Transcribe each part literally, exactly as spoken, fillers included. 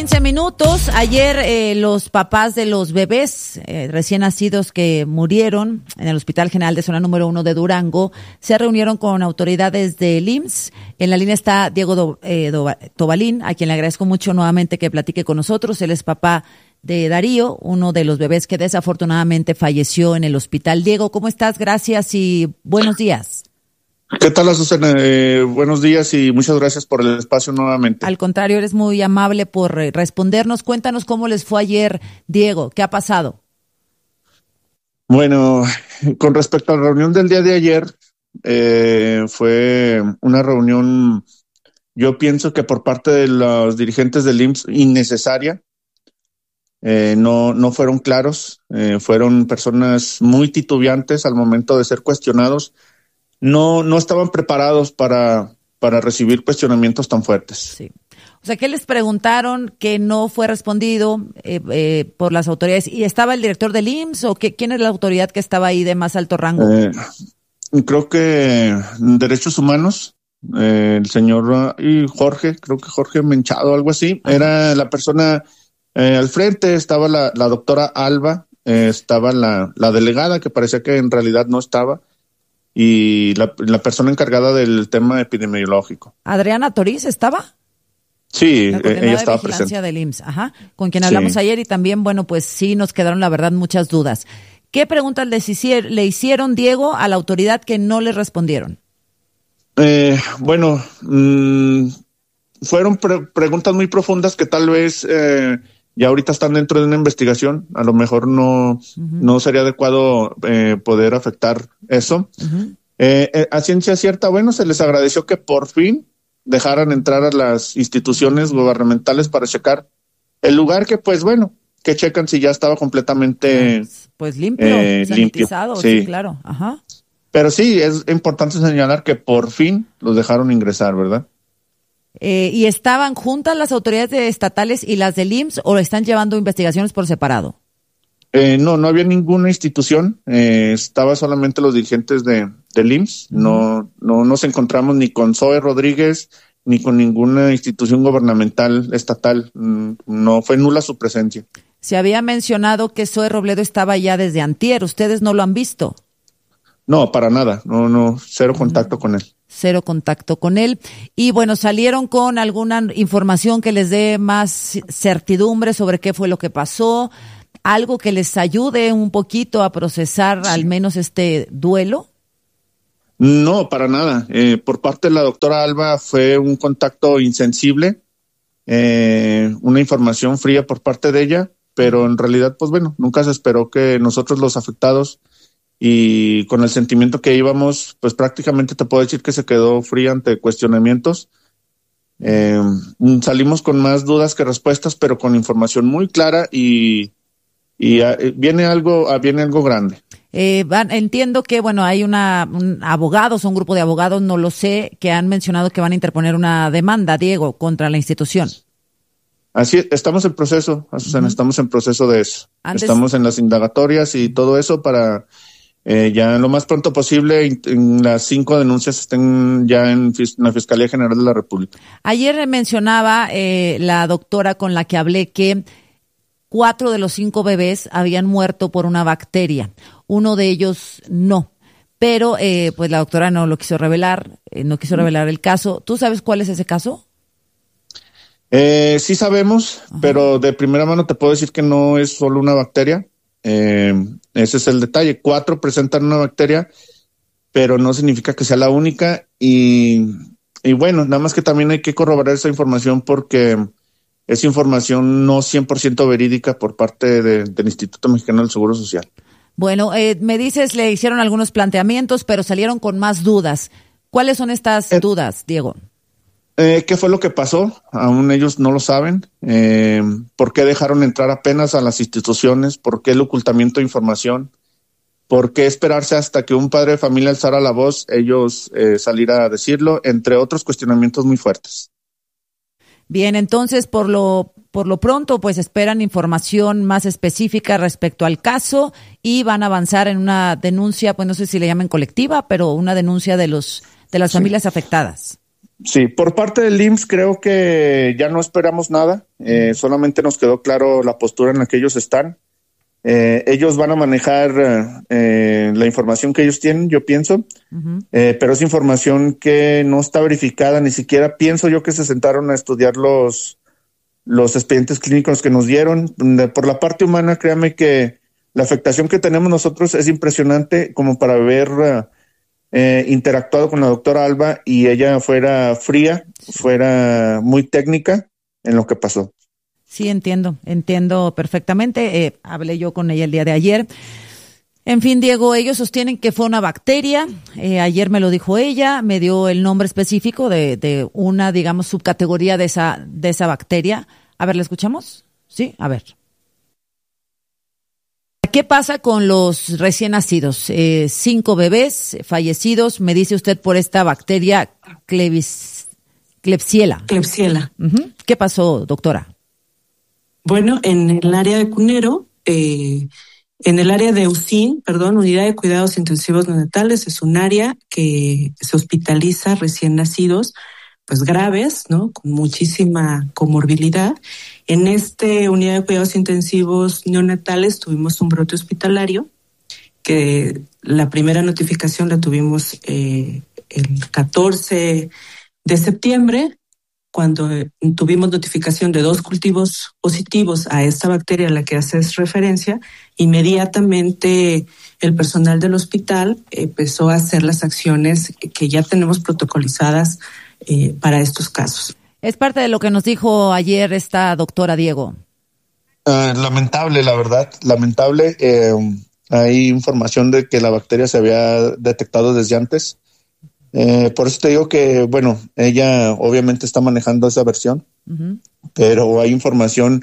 quince minutos. Ayer eh, los papás de los bebés eh, recién nacidos que murieron en el Hospital General de Zona Número Uno de Durango se reunieron con autoridades del I M S S. En la línea está Diego Do, eh, Do, Tobalín, a quien le agradezco mucho nuevamente que platique con nosotros. Él es papá de Darío, uno de los bebés que desafortunadamente falleció en el hospital. Diego, ¿cómo estás? Gracias y buenos días. ¿Qué tal, Azucena? Eh, buenos días y muchas gracias por el espacio nuevamente. Al contrario, eres muy amable por respondernos. Cuéntanos cómo les fue ayer, Diego. ¿Qué ha pasado? Bueno, con respecto a la reunión del día de ayer, eh, fue una reunión, yo pienso que por parte de los dirigentes del I M S S innecesaria. Eh, no, no fueron claros, eh, fueron personas muy titubeantes al momento de ser cuestionados. No, no estaban preparados para, para recibir cuestionamientos tan fuertes. Sí. O sea, ¿qué les preguntaron que no fue respondido eh, eh, por las autoridades? ¿Y estaba el director del I M S S o qué, quién es la autoridad que estaba ahí de más alto rango? Eh, creo que Derechos Humanos, eh, el señor y Jorge, creo que Jorge Menchado, algo así, Ajá. Era la persona eh, al frente, estaba la, la doctora Alba, eh, estaba la, la delegada que parecía que en realidad no estaba. Y la, la persona encargada del tema epidemiológico. ¿Adriana Toriz estaba? Sí, ella estaba presente. Del I M S S, ajá, con quien hablamos sí. ayer y también, bueno, pues sí nos quedaron la verdad muchas dudas. ¿Qué preguntas les hicieron, le hicieron, Diego, a la autoridad que no les respondieron? Eh, bueno, mmm, fueron pre- preguntas muy profundas que tal vez eh, ya ahorita están dentro de una investigación. A lo mejor no, uh-huh. no sería adecuado eh, poder afectar eso. Uh-huh. Eh, eh, a ciencia cierta, bueno, se les agradeció que por fin dejaran entrar a las instituciones gubernamentales para checar el lugar que, pues bueno, que checan si ya estaba completamente pues, pues limpio, eh, sanitizado, limpio. Sí. sí, claro. Ajá. Pero sí, es importante señalar que por fin los dejaron ingresar, ¿verdad? Eh, ¿Y estaban juntas las autoridades estatales y las del I M S S o están llevando investigaciones por separado? Eh, no, no había ninguna institución, eh, estaba solamente los dirigentes de, del I M S S. Uh-huh. No, no nos encontramos ni con Zoe Rodríguez ni con ninguna institución gubernamental estatal. No fue nula su presencia. Se había mencionado que Zoe Robledo estaba ya desde antier. ¿Ustedes no lo han visto? No, para nada. No, no, cero uh-huh. contacto con él. Cero contacto con él. Y bueno, salieron con alguna información que les dé más certidumbre sobre qué fue lo que pasó, algo que les ayude un poquito a procesar sí. al menos este duelo. No, para nada. Eh, por parte de la doctora Alba fue un contacto insensible, eh, una información fría por parte de ella, pero en realidad, pues bueno, nunca se esperó que nosotros los afectados y con el sentimiento que íbamos, pues prácticamente te puedo decir que se quedó fría ante cuestionamientos. Eh, salimos con más dudas que respuestas, pero con información muy clara y, y uh, viene algo, uh, viene algo grande. Eh, van, entiendo que, bueno, hay una, un abogados, un grupo de abogados, no lo sé, que han mencionado que van a interponer una demanda, Diego, contra la institución. Así es, estamos en proceso, Azucena, uh-huh. estamos en proceso de eso. Antes... Estamos en las indagatorias y todo eso para... Eh, ya lo más pronto posible, en las cinco denuncias estén ya en, en la Fiscalía General de la República. Ayer mencionaba eh, la doctora con la que hablé que cuatro de los cinco bebés habían muerto por una bacteria. Uno de ellos no. Pero eh, pues la doctora no lo quiso revelar, eh, no quiso revelar el caso. ¿Tú sabes cuál es ese caso? Eh, sí sabemos, Ajá. pero de primera mano te puedo decir que no es solo una bacteria. Eh, ese es el detalle. Cuatro presentan una bacteria, pero no significa que sea la única. Y, y bueno, nada más que también hay que corroborar esa información porque es información no cien por ciento verídica por parte de, del Instituto Mexicano del Seguro Social. Bueno, eh, me dices, le hicieron algunos planteamientos, pero salieron con más dudas. ¿Cuáles son estas eh, dudas, Diego? Eh, ¿Qué fue lo que pasó? Aún ellos no lo saben. Eh, ¿Por qué dejaron entrar apenas a las instituciones? ¿Por qué el ocultamiento de información? ¿Por qué esperarse hasta que un padre de familia alzara la voz, ellos eh, salir a decirlo? Entre otros cuestionamientos muy fuertes. Bien, entonces, por lo, por lo pronto, pues esperan información más específica respecto al caso y van a avanzar en una denuncia, pues no sé si le llaman colectiva, pero una denuncia de los de las sí. familias afectadas. Sí, por parte del I M S S creo que ya no esperamos nada, eh, solamente nos quedó claro la postura en la que ellos están. Eh, ellos van a manejar eh, la información que ellos tienen, yo pienso, uh-huh. eh, pero es información que no está verificada, ni siquiera pienso yo que se sentaron a estudiar los, los expedientes clínicos que nos dieron. Por la parte humana, créame que la afectación que tenemos nosotros es impresionante como para haber eh, interactuado con la doctora Alba y ella fuera fría, fuera muy técnica en lo que pasó. Sí, entiendo, entiendo perfectamente. Eh, hablé yo con ella el día de ayer. En fin, Diego, ellos sostienen que fue una bacteria. Eh, ayer me lo dijo ella, me dio el nombre específico de, de una, digamos, subcategoría de esa, de esa bacteria. A ver, ¿la escuchamos? Sí, a ver. ¿Qué pasa con los recién nacidos? Eh, cinco bebés fallecidos, me dice usted, por esta bacteria Klebs, Klebsiella. Klebsiella. Uh-huh. ¿Qué pasó, doctora? Bueno, en el área de Cunero, eh, en el área de U C I N, perdón, Unidad de Cuidados Intensivos Neonatales, es un área que se hospitaliza recién nacidos, pues graves, ¿no? Con muchísima comorbilidad. En esta unidad de cuidados intensivos neonatales tuvimos un brote hospitalario, que la primera notificación la tuvimos eh, el catorce de septiembre, cuando tuvimos notificación de dos cultivos positivos a esta bacteria a la que haces referencia. Inmediatamente el personal del hospital empezó a hacer las acciones que ya tenemos protocolizadas eh, para estos casos. Es parte de lo que nos dijo ayer esta doctora, Diego. Uh, lamentable, la verdad, lamentable. Eh, hay información de que la bacteria se había detectado desde antes. Eh, por eso te digo que, bueno, ella obviamente está manejando esa versión, uh-huh. pero hay información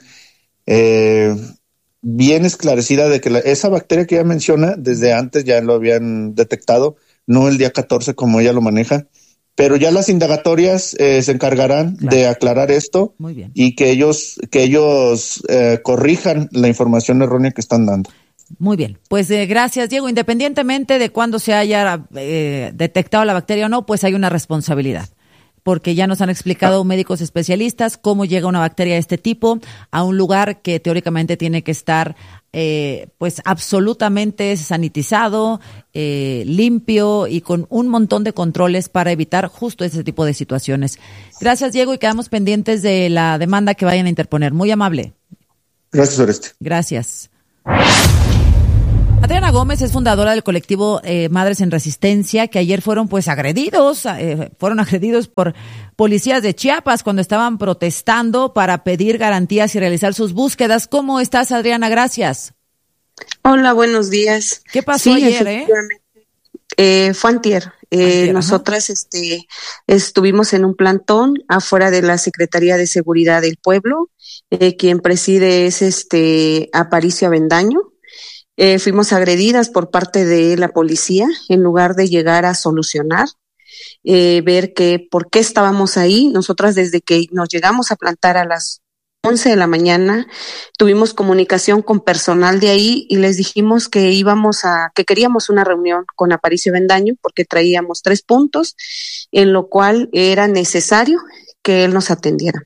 eh, bien esclarecida de que la, esa bacteria que ella menciona, desde antes ya lo habían detectado, no el día catorce como ella lo maneja, pero ya las indagatorias eh, se encargarán claro. de aclarar esto. Muy bien. Y que ellos, que ellos eh, corrijan la información errónea que están dando. Muy bien, pues eh, gracias, Diego. Independientemente de cuándo se haya eh, detectado la bacteria o no, pues hay una responsabilidad, porque ya nos han explicado ah. médicos especialistas cómo llega una bacteria de este tipo a un lugar que teóricamente tiene que estar eh, pues absolutamente sanitizado, eh, limpio y con un montón de controles para evitar justo ese tipo de situaciones. Gracias, Diego, y quedamos pendientes de la demanda que vayan a interponer. Muy amable. Gracias, Oreste. Gracias. Adriana Gómez es fundadora del colectivo eh, Madres en Resistencia, que ayer fueron pues agredidos, eh, fueron agredidos por policías de Chiapas cuando estaban protestando para pedir garantías y realizar sus búsquedas. ¿Cómo estás, Adriana? Gracias. Hola, buenos días. ¿Qué pasó sí, ayer, eh? eh? Fue antier. Eh, antier nosotras este, estuvimos en un plantón afuera de la Secretaría de Seguridad del Pueblo. Eh, quien preside es este Aparicio Avendaño. Eh, fuimos agredidas por parte de la policía en lugar de llegar a solucionar, eh, ver que por qué estábamos ahí. Nosotras desde que nos llegamos a plantar a las once de la mañana tuvimos comunicación con personal de ahí y les dijimos que íbamos a, que queríamos una reunión con Aparicio Avendaño porque traíamos tres puntos en lo cual era necesario que él nos atendiera.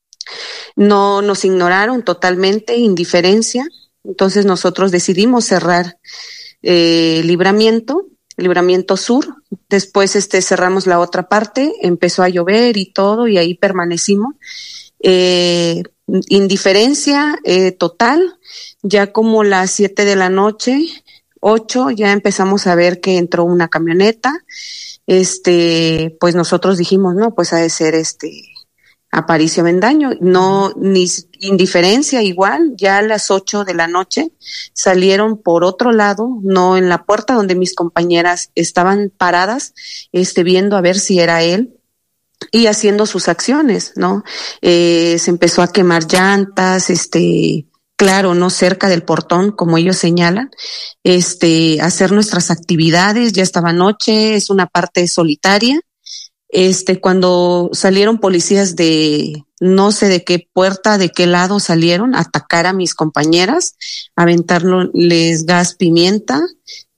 No nos ignoraron totalmente, indiferencia. Entonces nosotros decidimos cerrar eh, Libramiento, Libramiento Sur. Después este cerramos la otra parte, empezó a llover y todo y ahí permanecimos. Eh, indiferencia eh, total, ya como las siete de la noche, ocho, ya empezamos a ver que entró una camioneta. Este, pues nosotros dijimos, no, pues ha de ser este Aparicio Avendaño, no, ni indiferencia igual, ya a las ocho de la noche salieron por otro lado, no en la puerta donde mis compañeras estaban paradas, este, viendo a ver si era él y haciendo sus acciones, ¿no? Eh, se empezó a quemar llantas, este, claro, no cerca del portón, como ellos señalan, este, hacer nuestras actividades, ya estaba noche, es una parte solitaria. Este, cuando salieron policías de no sé de qué puerta, de qué lado salieron a atacar a mis compañeras, aventarles gas pimienta,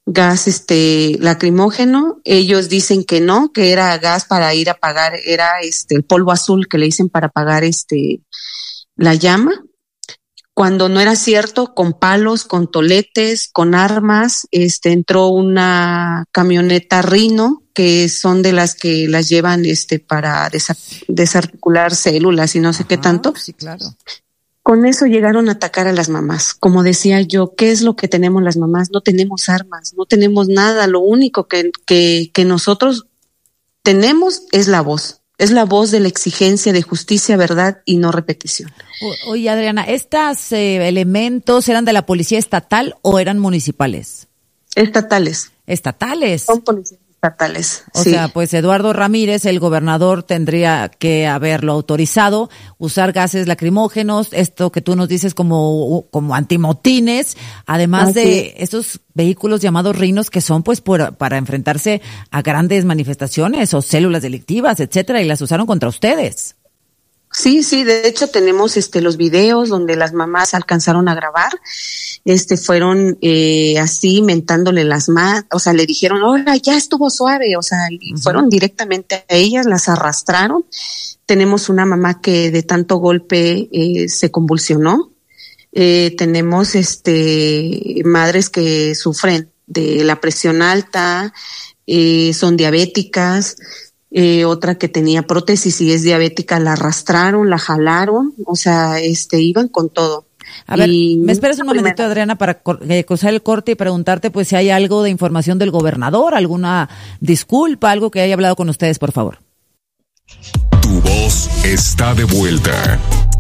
gas este lacrimógeno. Ellos dicen que no, que era gas para ir a apagar, era este el polvo azul que le dicen para apagar este la llama. Cuando no era cierto, con palos, con toletes, con armas, este entró una camioneta Rhino, que son de las que las llevan este para desa- desarticular células y no sé Ajá, qué tanto. Sí, claro. Con eso llegaron a atacar a las mamás. Como decía yo, ¿qué es lo que tenemos las mamás? No tenemos armas, no tenemos nada. Lo único que, que, que nosotros tenemos es la voz. Es la voz de la exigencia de justicia, verdad y no repetición. O, oye, Adriana, ¿estos eh, elementos eran de la policía estatal o eran municipales? Estatales. Estatales. Son policías estatales. O sí. sea, pues Eduardo Ramírez, el gobernador, tendría que haberlo autorizado, usar gases lacrimógenos, esto que tú nos dices como, como antimotines, además Así. de estos vehículos llamados Rhinos que son pues por, para enfrentarse a grandes manifestaciones o células delictivas, etcétera, y las usaron contra ustedes. Sí, sí, de hecho tenemos este los videos donde las mamás alcanzaron a grabar, este fueron eh, así mentándole las manos, o sea, le dijeron, "Hola, ya estuvo suave", o sea, y uh-huh. fueron directamente a ellas, las arrastraron. Tenemos una mamá que de tanto golpe eh, se convulsionó. Eh, tenemos este madres que sufren de la presión alta, eh, son diabéticas. Eh, otra que tenía prótesis y es diabética, la arrastraron, la jalaron, o sea, este, iban con todo. A ver, y me esperas un momentito, primera. Adriana, para eh, cruzar el corte y preguntarte, pues, si hay algo de información del gobernador, alguna disculpa, algo que haya hablado con ustedes, por favor. Tu voz está de vuelta.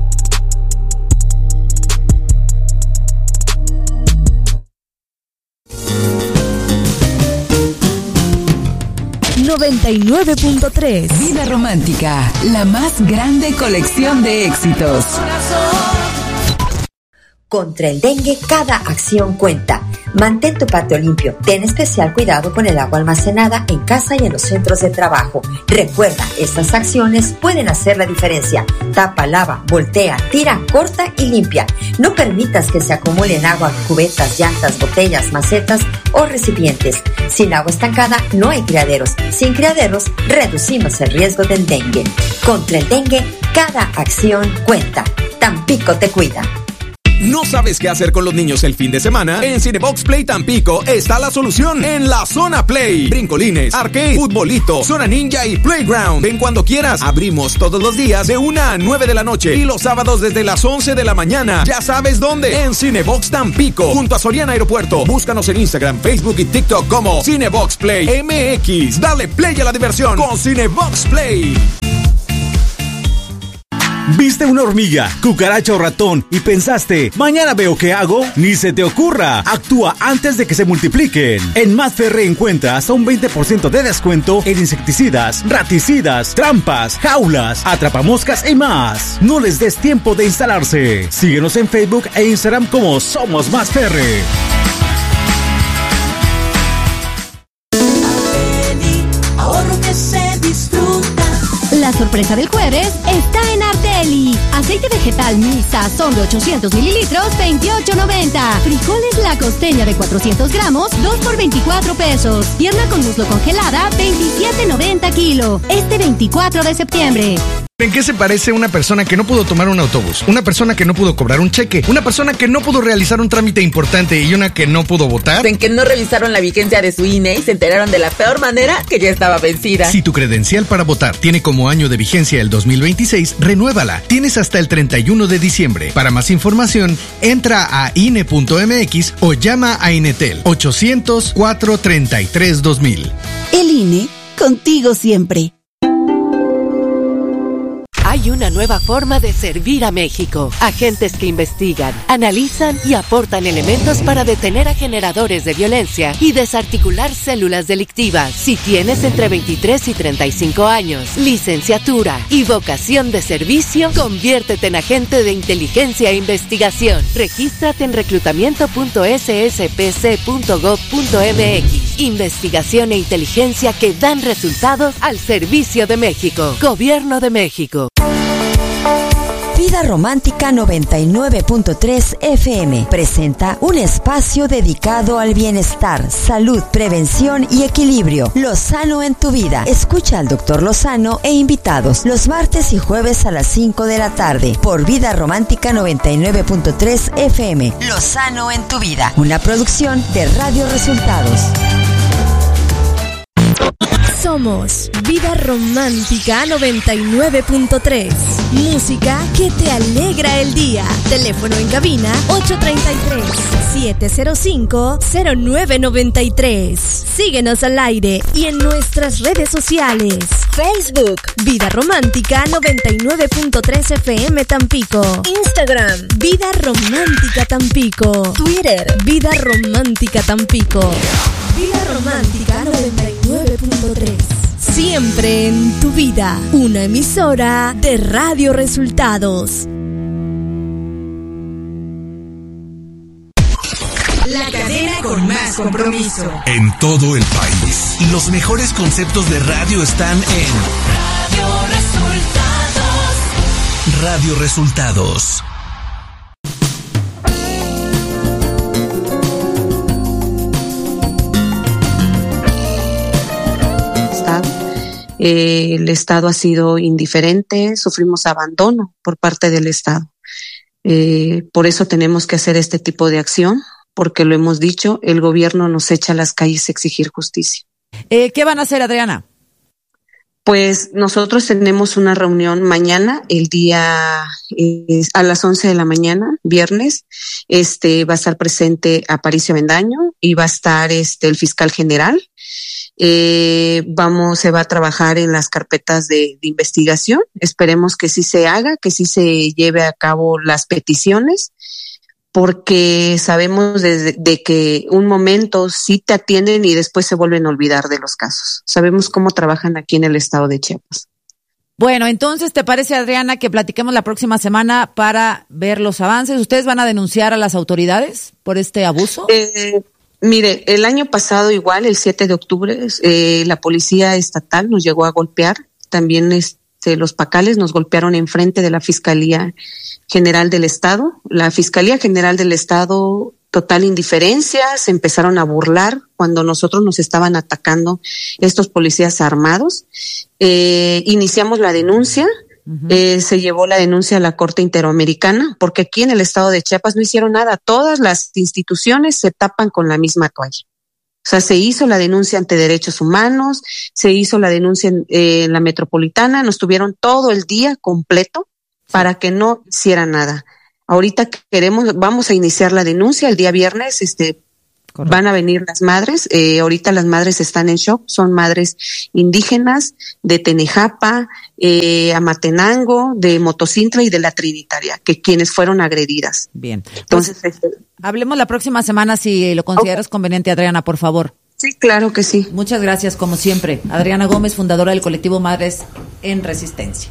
noventa y nueve punto tres. Vida Romántica, la más grande colección de éxitos. Contra el dengue, cada acción cuenta. Mantén tu patio limpio. Ten especial cuidado con el agua almacenada en casa y en los centros de trabajo. Recuerda, estas acciones pueden hacer la diferencia. Tapa, lava, voltea, tira, corta y limpia. No permitas que se acumulen agua en cubetas, llantas, botellas, macetas o recipientes. Sin agua estancada no hay criaderos. Sin criaderos reducimos el riesgo del dengue. Contra el dengue, cada acción cuenta. Tampico te cuida. ¿No sabes qué hacer con los niños el fin de semana? En Cinebox Play Tampico está la solución en la Zona Play. Brincolines, arcade, futbolito, zona ninja y playground. Ven cuando quieras. Abrimos todos los días de una a nueve de la noche y los sábados desde las once de la mañana. Ya sabes dónde. En Cinebox Tampico, junto a Soriana Aeropuerto. Búscanos en Instagram, Facebook y TikTok como Cinebox Play M X. Dale play a la diversión con Cinebox Play. ¿Viste una hormiga, cucaracha o ratón y pensaste, mañana veo qué hago? Ni se te ocurra. Actúa antes de que se multipliquen. En Más Ferre encuentra hasta un veinte por ciento de descuento en insecticidas, raticidas, trampas, jaulas, atrapamoscas y más. No les des tiempo de instalarse. Síguenos en Facebook e Instagram como Somos Más Ferre. La sorpresa del jueves está en Arteli. Aceite vegetal Misa son de ochocientos mililitros, veintiocho noventa. Frijoles La Costeña de cuatrocientos gramos, dos por veinticuatro pesos. Pierna con muslo congelada, veintisiete noventa kilo. Este veinticuatro de septiembre. ¿En qué se parece una persona que no pudo tomar un autobús? Una persona que no pudo cobrar un cheque, una persona que no pudo realizar un trámite importante y una que no pudo votar. En que no revisaron la vigencia de su I N E y se enteraron de la peor manera que ya estaba vencida. Si tu credencial para votar tiene como año de vigencia el dos mil veintiséis, renuévala. Tienes hasta el treinta y uno de diciembre. Para más información, entra a I N E punto M X o llama a Inetel ochocientos, cuatrocientos treinta y tres, dos mil. El I N E, contigo siempre. Hay una nueva forma de servir a México. Agentes que investigan, analizan y aportan elementos para detener a generadores de violencia y desarticular células delictivas. Si tienes entre veintitrés y treinta y cinco años, licenciatura y vocación de servicio, conviértete en agente de inteligencia e investigación. Regístrate en reclutamiento punto s s p c punto gov punto m x. Investigación e inteligencia que dan resultados al servicio de México. Gobierno de México. Vida Romántica noventa y nueve punto tres F M presenta un espacio dedicado al bienestar, salud, prevención y equilibrio. Lozano en tu vida. Escucha al doctor Lozano e invitados los martes y jueves a las cinco de la tarde por Vida Romántica noventa y nueve punto tres F M. Lozano en tu vida. Una producción de Radio Resultados. Somos Vida Romántica noventa y nueve punto tres. Música que te alegra el día. Teléfono en cabina ocho tres tres, siete cero cinco, cero nueve nueve tres. Síguenos al aire y en nuestras redes sociales. Facebook Vida Romántica noventa y nueve punto tres F M Tampico. Instagram Vida Romántica Tampico. Twitter Vida Romántica Tampico. Vida Romántica noventa y nueve punto tres. Siempre en tu vida. Una emisora de Radio Resultados. La cadena con más compromiso. En todo el país. Los mejores conceptos de radio están en Radio Resultados. Radio Resultados. Eh, el Estado ha sido indiferente, sufrimos abandono por parte del Estado. Eh, por eso tenemos que hacer este tipo de acción, porque lo hemos dicho, el gobierno nos echa a las calles a exigir justicia. Eh, ¿Qué van a hacer, Adriana? Pues nosotros tenemos una reunión mañana, el día eh, a las once de la mañana, viernes. Este va a estar presente Aparicio Bendaño y va a estar este el fiscal general. Eh, vamos, se va a trabajar en las carpetas de, de investigación. Esperemos que sí se haga, que sí se lleve a cabo las peticiones, porque sabemos de, de que un momento sí te atienden y después se vuelven a olvidar de los casos. Sabemos cómo trabajan aquí en el estado de Chiapas. Bueno, entonces, ¿te parece, Adriana, que platiquemos la próxima semana para ver los avances? ¿Ustedes van a denunciar a las autoridades por este abuso? Eh, Mire, el año pasado igual, el siete de octubre, eh, la policía estatal nos llegó a golpear. También este, los pacales nos golpearon enfrente de la Fiscalía General del Estado. La Fiscalía General del Estado, total indiferencia, se empezaron a burlar cuando nosotros nos estaban atacando estos policías armados. Eh, iniciamos la denuncia. Uh-huh. Eh, se llevó la denuncia a la Corte Interamericana, porque aquí en el estado de Chiapas no hicieron nada. Todas las instituciones se tapan con la misma toalla. O sea, se hizo la denuncia ante Derechos Humanos, se hizo la denuncia en, eh, en la Metropolitana, nos tuvieron todo el día completo para que no hiciera nada. Ahorita queremos, vamos a iniciar la denuncia el día viernes, este, Correcto. Van a venir las madres, eh, ahorita las madres están en shock, son madres indígenas de Tenejapa, eh, Amatenango, de Motocintla y de la Trinitaria, que quienes fueron agredidas. Bien. Entonces, pues, este, hablemos la próxima semana si lo consideras okay. conveniente, Adriana, por favor. Sí, claro que sí. Muchas gracias, como siempre. Adriana Gómez, fundadora del colectivo Madres en Resistencia.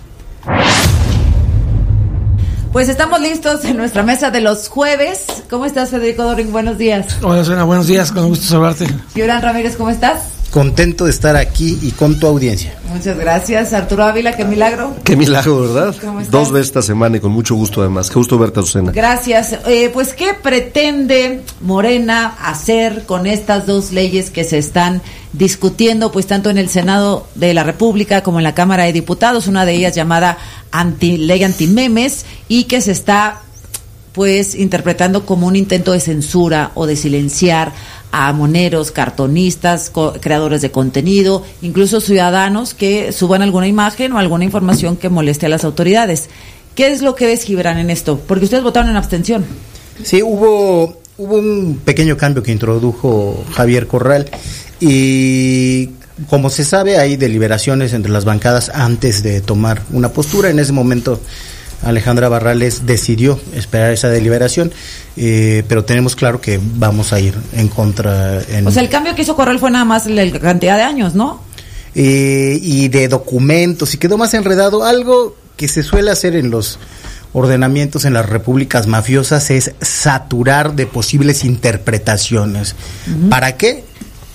Pues estamos listos en nuestra mesa de los jueves. ¿Cómo estás, Federico Doring? Buenos días. Hola, Susana, buenos días, con gusto saludarte. Gibran Ramírez, ¿cómo estás? Contento de estar aquí y con tu audiencia. Muchas gracias. Arturo Ávila, qué milagro. Qué milagro, ¿verdad? Dos veces esta semana y con mucho gusto además. Qué gusto verte, Susana. Gracias. Eh, pues, ¿qué pretende Morena hacer con estas dos leyes que se están discutiendo, pues tanto en el Senado de la República como en la Cámara de Diputados? Una de ellas llamada anti, ley antimemes y que se está pues interpretando como un intento de censura o de silenciar a moneros, cartonistas, co- creadores de contenido, incluso ciudadanos que suban alguna imagen o alguna información que moleste a las autoridades. ¿Qué es lo que ves, Gibran, en esto? Porque ustedes votaron en abstención. Sí, hubo hubo un pequeño cambio que introdujo Javier Corral y, como se sabe, hay deliberaciones entre las bancadas antes de tomar una postura. En ese momento Alejandra Barrales decidió esperar esa deliberación, eh, pero tenemos claro que vamos a ir en contra. En, o sea, el cambio que hizo Corral fue nada más la cantidad de años, ¿no? Eh, y de documentos, y quedó más enredado. Algo que se suele hacer en los ordenamientos en las repúblicas mafiosas es saturar de posibles interpretaciones. Uh-huh. ¿Para qué?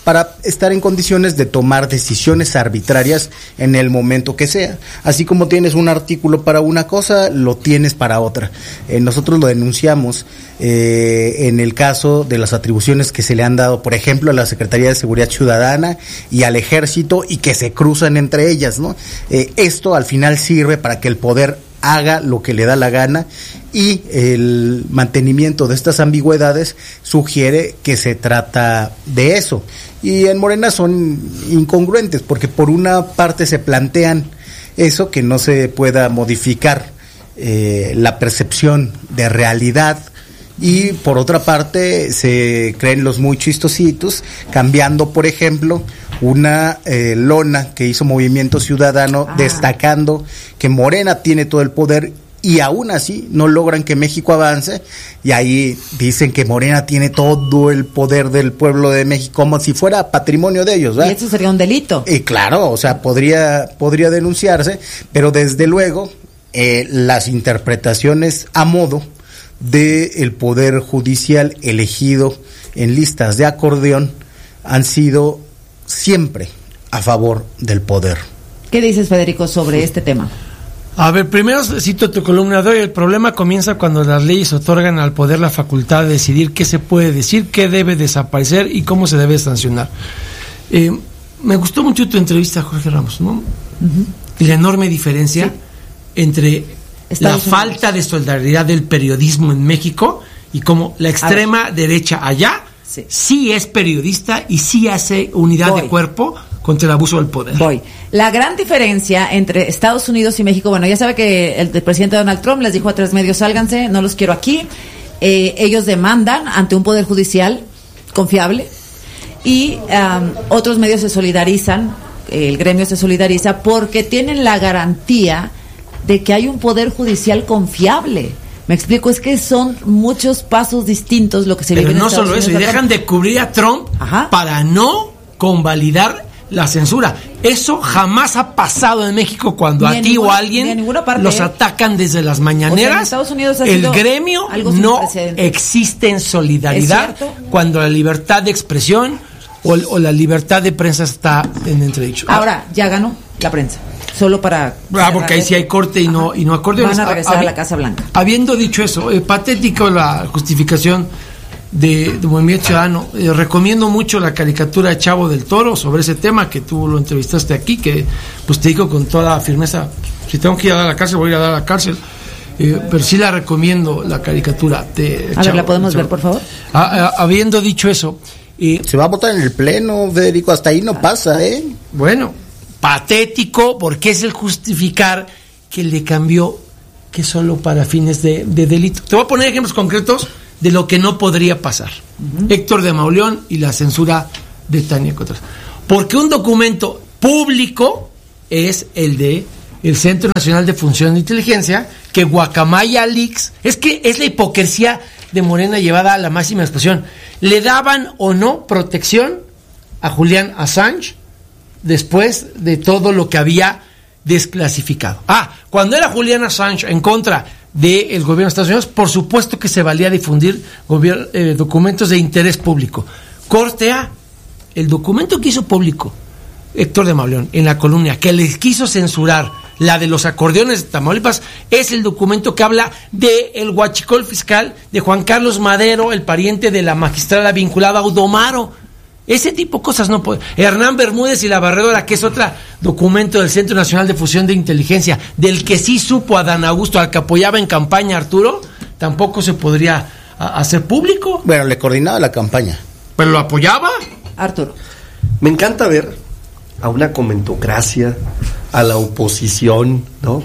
para estar en condiciones de tomar decisiones arbitrarias en el momento que sea. Así como tienes un artículo para una cosa, lo tienes para otra. Eh, nosotros lo denunciamos eh, en el caso de las atribuciones que se le han dado, por ejemplo, a la Secretaría de Seguridad Ciudadana y al Ejército, y que se cruzan entre ellas, ¿no? Eh, esto al final sirve para que el poder haga lo que le da la gana, y el mantenimiento de estas ambigüedades sugiere que se trata de eso. Y en Morena son incongruentes, porque por una parte se plantean eso, que no se pueda modificar eh, la percepción de realidad, y por otra parte se creen los muy chistositos, cambiando, por ejemplo, una eh, lona que hizo Movimiento Ciudadano, ah. destacando que Morena tiene todo el poder, y aún así no logran que México avance, y ahí dicen que Morena tiene todo el poder del pueblo de México, como si fuera patrimonio de ellos, ¿verdad? Y eso sería un delito. Y claro, o sea, podría, podría denunciarse, pero desde luego eh, las interpretaciones a modo del Poder Judicial elegido en listas de acordeón han sido siempre a favor del poder. ¿Qué dices, Federico, sobre este tema? A ver, primero cito tu columna de hoy. El problema comienza cuando las leyes otorgan al poder la facultad de decidir qué se puede decir, qué debe desaparecer y cómo se debe sancionar. Eh, me gustó mucho tu entrevista, Jorge Ramos, ¿no? Uh-huh. Y la enorme diferencia, sí, entre Estados la Unidos. Falta de solidaridad del periodismo en México, y como la extrema derecha allá sí. sí es periodista y sí hace unidad Voy. de cuerpo contra el abuso del poder. Voy. La gran diferencia entre Estados Unidos y México, bueno, ya sabe que el, el presidente Donald Trump les dijo a tres medios: sálganse, no los quiero aquí. Eh, ellos demandan ante un poder judicial confiable, y um, otros medios se solidarizan, el gremio se solidariza porque tienen la garantía de que hay un poder judicial confiable. Me explico, es que son muchos pasos distintos lo que se vive en Estados Unidos. Pero no solo eso, y dejan de cubrir a Trump Ajá. para no convalidar la censura. Eso jamás ha pasado en México, cuando ni a ti ninguna, o a alguien parte, los atacan desde las mañaneras. O sea, en Estados Unidos ha el gremio no existe en solidaridad cuando la libertad de expresión o, o la libertad de prensa está en entredicho. Ahora, ya ganó la prensa. Solo para... Ah, porque ahí sí hay corte y no, y no acordeones. Van a regresar a, a la Casa Blanca. Habiendo dicho eso, eh, patético la justificación de, de Movimiento Ciudadano. Eh, recomiendo mucho la caricatura de Chavo del Toro sobre ese tema, que tú lo entrevistaste aquí, que pues te digo con toda firmeza, si tengo que ir a dar a la cárcel, voy a ir a dar a la cárcel. Eh, pero sí la recomiendo, la caricatura de A Chavo, ver, ¿la podemos ver, por favor? Ah, ah, habiendo dicho eso... Eh, Se va a votar en el Pleno, Federico, hasta ahí no ah, pasa, ¿eh? Bueno... patético, porque es el justificar que le cambió que solo para fines de, de delito. Te voy a poner ejemplos concretos de lo que no podría pasar. Uh-huh. Héctor de Mauleón y la censura de Tania Cotras. Porque un documento público es el de el Centro Nacional de Función de Inteligencia, que Guacamaya Leaks, es que es la hipocresía de Morena llevada a la máxima expresión. ¿Le daban o no protección a Julian Assange después de todo lo que había desclasificado? Ah, cuando era Julian Assange en contra del gobierno de Estados Unidos, por supuesto que se valía difundir gobier- eh, documentos de interés público. Corte A, el documento que hizo público Héctor de Mauleón en la columna, que les quiso censurar, la de los acordeones de Tamaulipas, es el documento que habla de el huachicol fiscal de Juan Carlos Madero, el pariente de la magistrada vinculada a Audomaro. Ese tipo de cosas no puede. Hernán Bermúdez y la Barredora, que es otro documento del Centro Nacional de Fusión de Inteligencia, del que sí supo Adán Augusto, al que apoyaba en campaña Arturo, tampoco se podría a, hacer público. Bueno, le coordinaba la campaña. ¿Pero lo apoyaba? Arturo. Me encanta ver a una comentocracia, a la oposición, ¿no?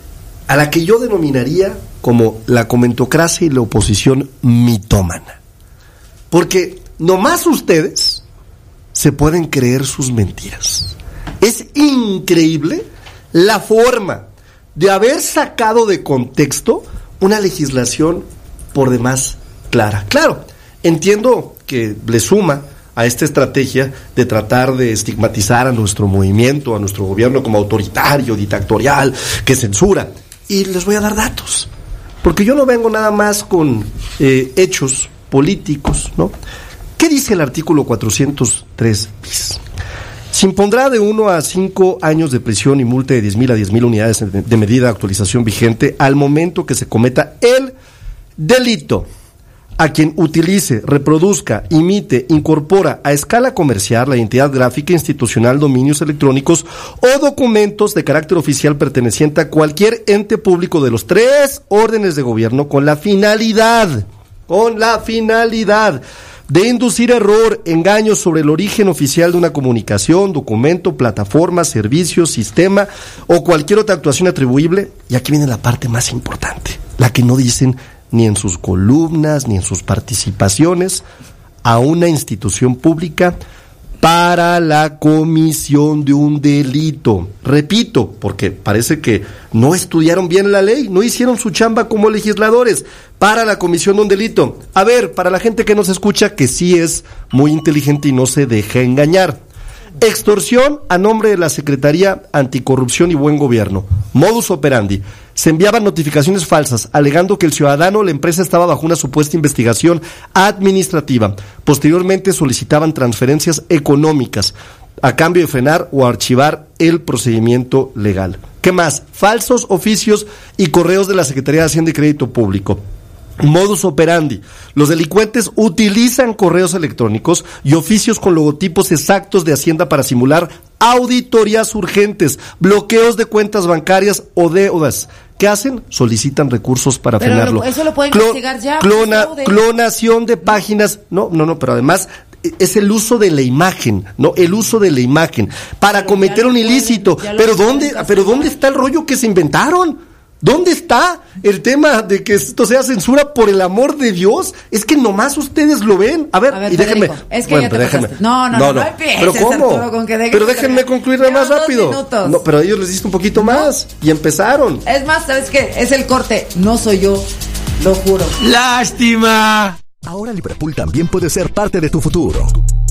A la que yo denominaría como la comentocracia y la oposición mitómana. Porque nomás ustedes se pueden creer sus mentiras. Es increíble la forma de haber sacado de contexto una legislación por demás clara. Claro, entiendo que le suma a esta estrategia de tratar de estigmatizar a nuestro movimiento, a nuestro gobierno como autoritario, dictatorial, que censura. Y les voy a dar datos, porque yo no vengo nada más con eh, hechos políticos, ¿no?, ¿Qué dice el artículo cuatrocientos tres bis? Se impondrá de uno a cinco años de prisión y multa de diez mil a diez mil unidades de medida de actualización vigente al momento que se cometa el delito. A quien utilice, reproduzca, imite, incorpora a escala comercial la identidad gráfica institucional, dominios electrónicos o documentos de carácter oficial perteneciente a cualquier ente público de los tres órdenes de gobierno con la finalidad, con la finalidad de inducir error, engaño sobre el origen oficial de una comunicación, documento, plataforma, servicio, sistema o cualquier otra actuación atribuible. Y aquí viene la parte más importante, la que no dicen ni en sus columnas, ni en sus participaciones, a una institución pública para la comisión de un delito. Repito, porque parece que no estudiaron bien la ley, no hicieron su chamba como legisladores, para la comisión de un delito. A ver, para la gente que nos escucha, que sí es muy inteligente y no se deja engañar. Extorsión a nombre de la Secretaría Anticorrupción y Buen Gobierno. Modus operandi. Se enviaban notificaciones falsas, alegando que el ciudadano o la empresa estaba bajo una supuesta investigación administrativa. Posteriormente solicitaban transferencias económicas a cambio de frenar o archivar el procedimiento legal. ¿Qué más? Falsos oficios y correos de la Secretaría de Hacienda y Crédito Público. Modus operandi. Los delincuentes utilizan correos electrónicos y oficios con logotipos exactos de Hacienda para simular auditorías urgentes, bloqueos de cuentas bancarias o deudas. ¿Qué hacen? Solicitan recursos para pero frenarlo. Lo, eso lo pueden Clo- investigar ya. Clona, clonación de páginas. No, no, no, pero además es el uso de la imagen, ¿no? El uso de la imagen para pero cometer un ilícito. Pueden, pero ¿dónde, pero ¿dónde está el rollo que se inventaron? ¿Dónde está el tema de que esto sea censura, por el amor de Dios? Es que nomás ustedes lo ven. A ver, a ver y déjenme. Es que bueno, ya te déjenme. No, no, no, no, no empieces, ¿Pero cómo? Arturo, con que pero déjenme concluir más rápido. No, pero a ellos les diste un poquito ¿No? más y empezaron. Es más, ¿sabes qué? Es el corte. No soy yo, lo juro. ¡Lástima! Ahora Liverpool también puede ser parte de tu futuro.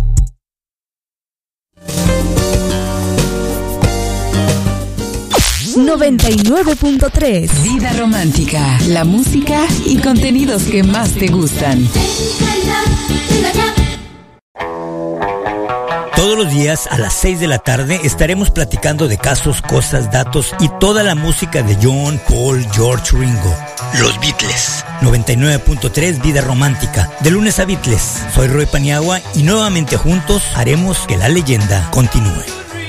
noventa y nueve punto tres Vida romántica, la música y contenidos que más te gustan. Todos los días a las seis de la tarde estaremos platicando de casos, cosas, datos y toda la música de John, Paul, George, Ringo. Los Beatles. noventa y nueve punto tres Vida romántica. De lunes a Beatles. Soy Roy Paniagua y nuevamente juntos haremos que la leyenda continúe.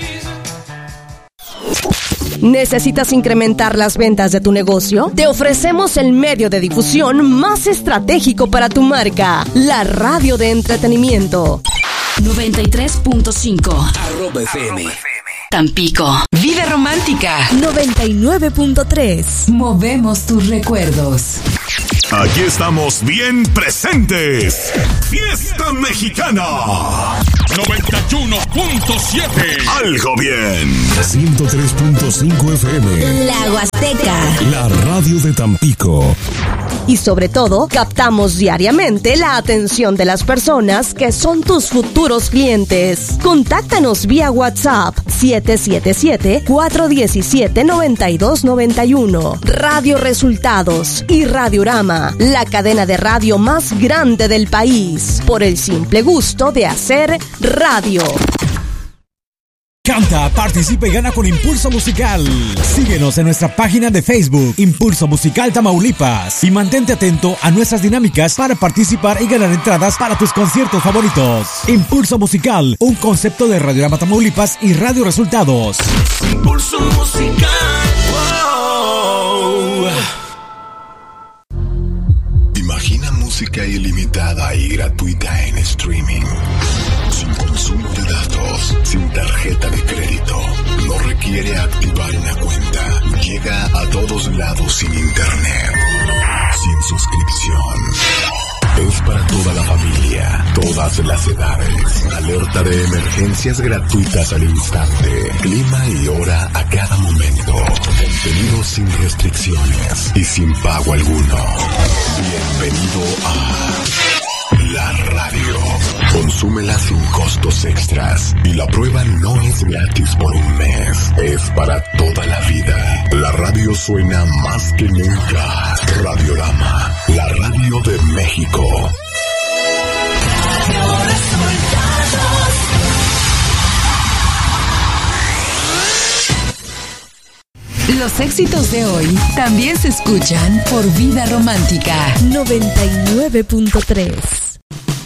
¿Necesitas incrementar las ventas de tu negocio? Te ofrecemos el medio de difusión más estratégico para tu marca, la radio de entretenimiento. noventa y tres punto cinco Arroba F M. Tampico. Vida romántica. noventa y nueve punto tres Movemos tus recuerdos. Aquí estamos bien presentes. Fiesta Mexicana. noventa y uno punto siete Algo bien. ciento tres punto cinco F M. La Huasteca. La radio de Tampico. Y sobre todo, captamos diariamente la atención de las personas que son tus futuros clientes. Contáctanos vía WhatsApp siete siete siete, cuatro uno siete, nueve dos nueve uno. Radio Resultados y Radiorama, la cadena de radio más grande del país, por el simple gusto de hacer radio. Canta, participa y gana con Impulso Musical. Síguenos en nuestra página de Facebook, Impulso Musical Tamaulipas, y mantente atento a nuestras dinámicas para participar y ganar entradas para tus conciertos favoritos. Impulso Musical, un concepto de Radiorama Tamaulipas y Radio Resultados. Impulso Musical. Wow. Imagina música ilimitada y gratuita en streaming. Sin consumo de datos, sin tarjeta de crédito. No requiere activar una cuenta. Llega a todos lados sin internet. Sin suscripción. Es para toda la familia, todas las edades. Alerta de emergencias gratuitas al instante. Clima y hora a cada momento. Contenido sin restricciones y sin pago alguno. Bienvenido a la radio. Consúmela sin costos extras. Y la prueba no es gratis por un mes. Es para toda la vida. La radio suena más que nunca. Radiorama, la radio de México. Los éxitos de hoy también se escuchan por Vida Romántica noventa y nueve punto tres.